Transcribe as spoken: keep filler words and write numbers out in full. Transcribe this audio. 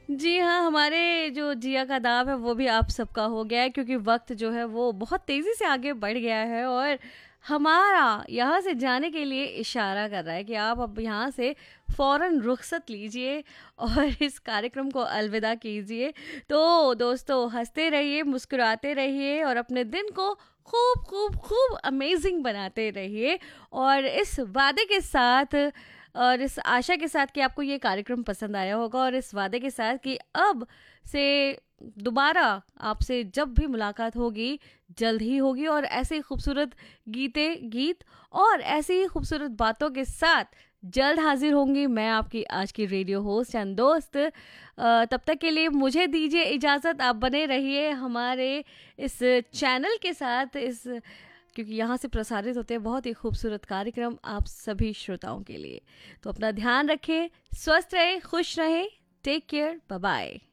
जी हाँ, हमारे जो जिया का दाव है वो भी आप सबका हो गया है, क्योंकि वक्त जो है वो बहुत तेज़ी से आगे बढ़ गया है और हमारा यहाँ से जाने के लिए इशारा कर रहा है कि आप अब यहाँ से फ़ौरन रुखसत लीजिए और इस कार्यक्रम को अलविदा कीजिए। तो दोस्तों, हँसते रहिए, मुस्कुराते रहिए और अपने दिन को खूब खूब खूब अमेजिंग बनाते रहिए। और इस वादे के साथ और इस आशा के साथ कि आपको ये कार्यक्रम पसंद आया होगा, और इस वादे के साथ कि अब से दोबारा आपसे जब भी मुलाकात होगी जल्द ही होगी, और ऐसे ही खूबसूरत गीते गीत और ऐसी ही खूबसूरत बातों के साथ जल्द हाजिर होंगी मैं, आपकी आज की रेडियो होस्ट एंड दोस्त। अ, तब तक के लिए मुझे दीजिए इजाज़त। आप बने रहिए हमारे इस चैनल के साथ, इस क्योंकि यहाँ से प्रसारित होते हैं बहुत ही खूबसूरत कार्यक्रम आप सभी श्रोताओं के लिए। तो अपना ध्यान रखें, स्वस्थ रहें, खुश रहें। Take care, bye bye.